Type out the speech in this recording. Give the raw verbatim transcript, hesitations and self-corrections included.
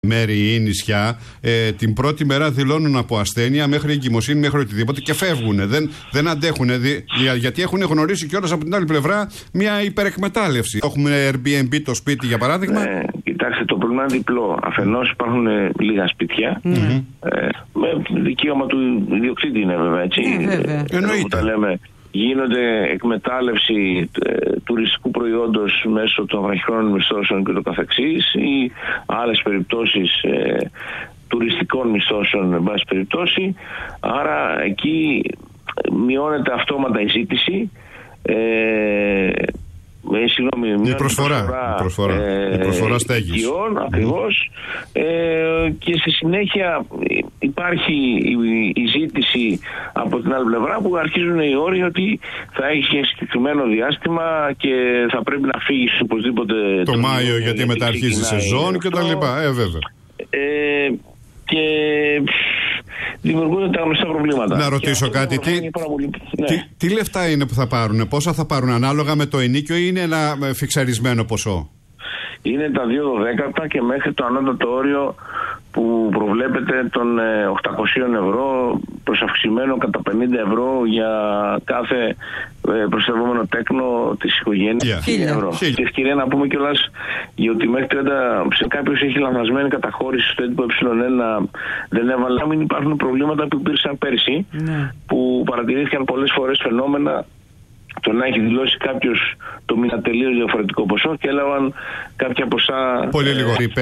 μέρη ή νησιά, ε, την πρώτη μέρα δηλώνουν από ασθένεια μέχρι εγκυμοσύνη, μέχρι οτιδήποτε και φεύγουν. Δεν, δεν αντέχουν. Δι, γιατί έχουν γνωρίσει κιόλας από την άλλη πλευρά μια υπερεκμετάλλευση. Έχουμε Airbnb το σπίτι, για παράδειγμα. Ναι, κοιτάξτε, το πρόβλημα είναι διπλό. Αφενός υπάρχουν λίγα σπίτια. Mm-hmm. Ε, με δικαίωμα του ιδιοκτήτη είναι βέβαια, έτσι. Mm, βέβαια. Εννοείται. Λέμε, γίνονται εκμετάλλευση ε, τουριστικού προϊόντος μέσω των βραχυχρόνων μισθώσεων και το καθεξής, ή άλλες περιπτώσεις ε, τουριστικών μισθώσεων, εν πάση περιπτώσει. Άρα εκεί μειώνεται αυτόματα η ζήτηση. Ε, Ε, συγγνώμη, η προσφορά, προσφορά, η προσφορά, ε, η προσφορά στέγης. Οικειών, ακριβώς. Ε, και στη συνέχεια υπάρχει η, η ζήτηση από την άλλη πλευρά, που αρχίζουν οι όροι ότι θα έχει συγκεκριμένο διάστημα και θα πρέπει να φύγει οπωσδήποτε το Μάιο, γιατί, γιατί μετά αρχίζει η σεζόν και τα λοιπά. Ε, βέβαια. Ε, και δημιουργούνται τα γνωστά προβλήματα. Να ρωτήσω κάτι, τι, πολύ... ναι. τι, τι λεφτά είναι που θα πάρουν, πόσα θα πάρουν, ανάλογα με το ενίκιο, ή είναι ένα φιξαρισμένο ποσό? Είναι τα δύο δωδέκατα και μέχρι το ανώτατο όριο που προβλέπεται των οκτακόσια ευρώ, προσαυξημένο κατά πενήντα ευρώ για κάθε προστατευόμενο τέκνο της οικογένειας. Yeah. ευρώ. Yeah. Και ευκαιρία να πούμε κιόλας, γιατί μέχρι τριάντα σε κάποιος έχει λανθασμένη καταχώρηση στο έντυπο ε ένα, δεν έβαλα, μην υπάρχουν προβλήματα που υπήρξαν πέρσι, yeah. που παρατηρήθηκαν πολλές φορές φαινόμενα. Το να έχει δηλώσει κάποιος το μήνα τελείως διαφορετικό ποσό και έλαβαν κάποια ποσά. Πολύ λίγο.